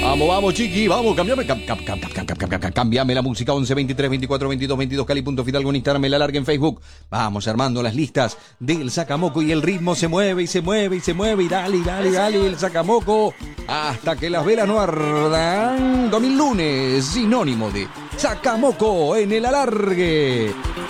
Vamos, chiqui, vamos, cambiame la música. 11 23 24 22 22, Cali.Fidalgo en Instagram, el alargue en Facebook. Vamos armando las listas del Sacamoco y el ritmo se mueve y se mueve y se mueve y dale el Sacamoco hasta que las velas no ardan. 2000 lunes, sinónimo de Sacamoco en el alargue.